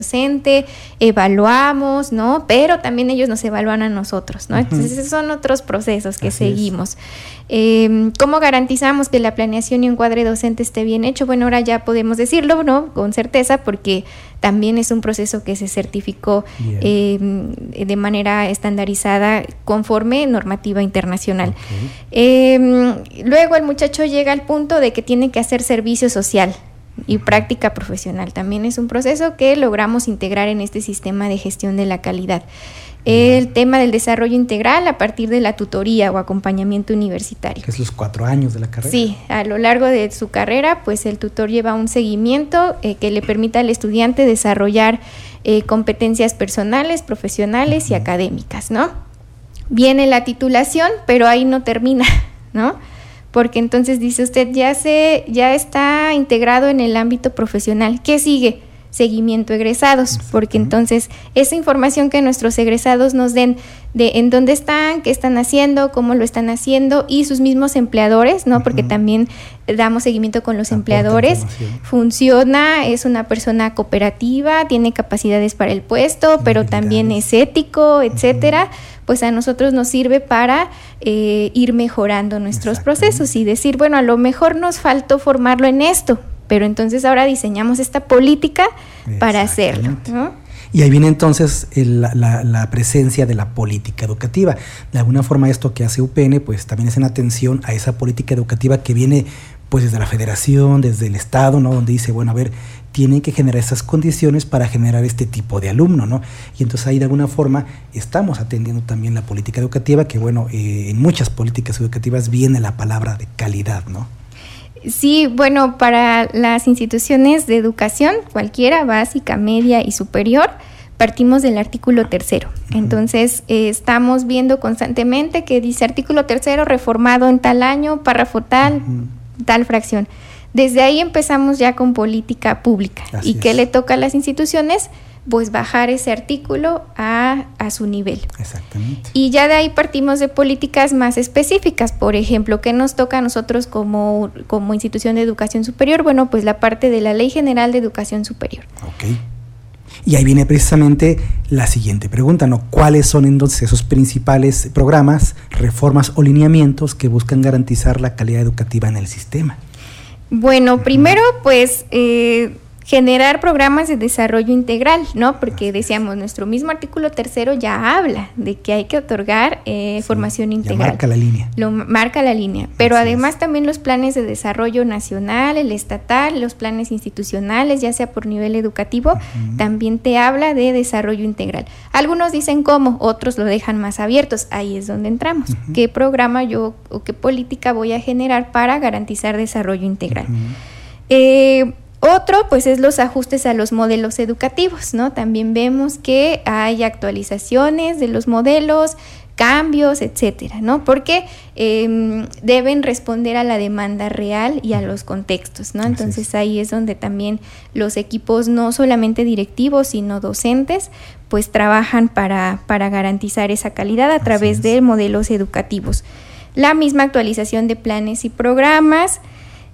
docente, evaluamos, ¿no? Pero también ellos nos evalúan a nosotros, ¿no? Entonces esos son otros procesos que seguimos. ¿Cómo garantizamos que la planeación y encuadre docente esté bien hecho? Bueno, ahora ya podemos decirlo, ¿no? Con certeza, porque también es un proceso que se certificó de manera estandarizada conforme normativa internacional. Luego el muchacho llega al punto de que tiene que hacer servicio social y práctica profesional. También es un proceso que logramos integrar en este sistema de gestión de la calidad. El tema del desarrollo integral a partir de la tutoría o acompañamiento universitario. ¿Que es los 4 años de la carrera? Sí, a lo largo de su carrera, pues el tutor lleva un seguimiento que le permita al estudiante desarrollar competencias personales, profesionales y académicas, ¿no? Viene la titulación, pero ahí no termina, ¿no? Porque entonces dice usted, ya está integrado en el ámbito profesional. ¿Qué sigue? Seguimiento egresados, porque entonces esa información que nuestros egresados nos den de en dónde están, qué están haciendo, cómo lo están haciendo y sus mismos empleadores, ¿no? Porque también damos seguimiento con los empleadores. Funciona, es una persona cooperativa, tiene capacidades para el puesto, pero también es ético, etcétera. Pues a nosotros nos sirve para ir mejorando nuestros procesos y decir, bueno, a lo mejor nos faltó formarlo en esto, pero entonces ahora diseñamos esta política para hacerlo, ¿no? Y ahí viene entonces la presencia de la política educativa. De alguna forma esto que hace UPN pues también es en atención a esa política educativa que viene pues desde la federación, desde el estado, ¿no? Donde dice, bueno, a ver, tienen que generar esas condiciones para generar este tipo de alumno, ¿no? Y entonces ahí de alguna forma estamos atendiendo también la política educativa, que bueno, en muchas políticas educativas viene la palabra de calidad, ¿no? Sí, bueno, para las instituciones de educación, cualquiera, básica, media y superior, partimos del artículo 3. Entonces, estamos viendo constantemente que dice artículo 3 reformado en tal año, párrafo tal, tal fracción. Desde ahí empezamos ya con política pública. ¿Y qué le toca a las instituciones? Pues bajar ese artículo a su nivel. Exactamente. Y ya de ahí partimos de políticas más específicas. Por ejemplo, ¿qué nos toca a nosotros como institución de educación superior? Bueno, pues la parte de la Ley General de Educación Superior. Ok. Y ahí viene precisamente la siguiente pregunta, ¿no? ¿Cuáles son entonces esos principales programas, reformas o lineamientos que buscan garantizar la calidad educativa en el sistema? Bueno, primero, pues generar programas de desarrollo integral, ¿no? Porque decíamos, nuestro mismo artículo 3 ya habla de que hay que otorgar formación integral. Ya marca la línea. Lo marca la línea, pero además también los planes de desarrollo nacional, el estatal, los planes institucionales, ya sea por nivel educativo, también te habla de desarrollo integral. Algunos dicen cómo, otros lo dejan más abiertos. Ahí es donde entramos. ¿Qué programa yo o qué política voy a generar para garantizar desarrollo integral? Otro, pues, es los ajustes a los modelos educativos, ¿no? También vemos que hay actualizaciones de los modelos, cambios, etcétera, ¿no? Porque deben responder a la demanda real y a los contextos, ¿no? Entonces ahí es donde también los equipos, no solamente directivos, sino docentes, pues trabajan para garantizar esa calidad a través de modelos educativos. La misma actualización de planes y programas.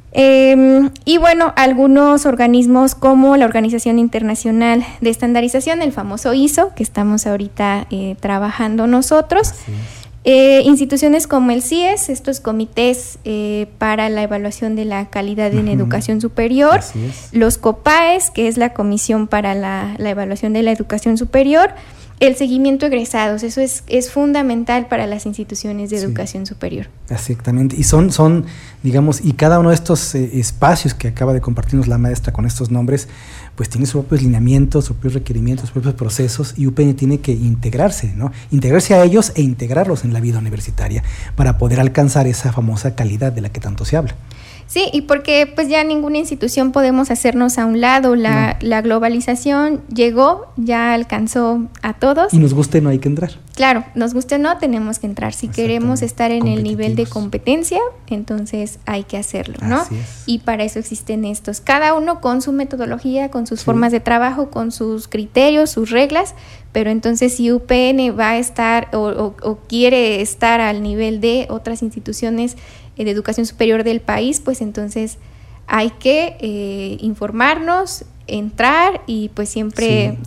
Y bueno, algunos organismos como la Organización Internacional de Estandarización, el famoso ISO, que estamos ahorita trabajando nosotros, instituciones como el CIES, estos comités para la evaluación de la calidad en educación superior, los COPAES, que es la Comisión para la Evaluación de la Educación Superior, el seguimiento egresados, eso es fundamental para las instituciones de educación superior. Exactamente, y son, digamos, y cada uno de estos espacios que acaba de compartirnos la maestra con estos nombres, pues tiene sus propios lineamientos, sus propios requerimientos, sus propios procesos, y UPN tiene que integrarse, ¿no? Integrarse a ellos e integrarlos en la vida universitaria para poder alcanzar esa famosa calidad de la que tanto se habla. Sí, y porque pues ya ninguna institución podemos hacernos a un lado, la globalización llegó, ya alcanzó a todos. Y nos guste no hay que entrar. Claro, nos guste o no, tenemos que entrar. Si queremos estar en el nivel de competencia, entonces hay que hacerlo, ¿no? Y para eso existen estos, cada uno con su metodología, con sus formas de trabajo, con sus criterios, sus reglas, pero entonces si UPN va a estar o quiere estar al nivel de otras instituciones de educación superior del país, pues entonces hay que informarnos, entrar y pues siempre